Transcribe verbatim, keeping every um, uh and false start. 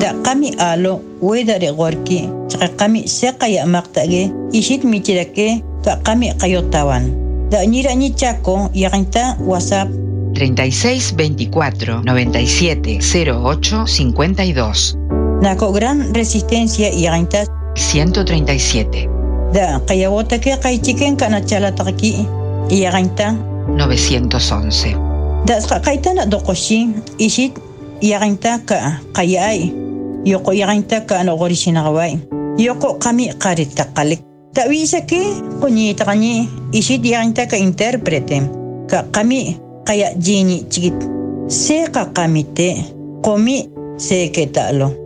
Da qami alo weda de gorki chaka qami seqaya maqtage ishit michirake ka qami qayotawan. Da ñira ñi Chaco yaqinta WhatsApp treinta y seis veinticuatro noventa y siete cero ocho cincuenta y dos. Nako Gran Resistencia yaqinta ciento treinta y siete. Da qayawota que qaychiken kana chalataki yaqinta novecientos once. Da qaitana doqoshi ishit yaqinta ka qayay yoko yaqinta ka no gorishinawai yoko qami qarita qalik da wisa que quni taqani ishit yaqinta ka interprete ka qami qaya jini chigit se qa qamite qomi se ketalo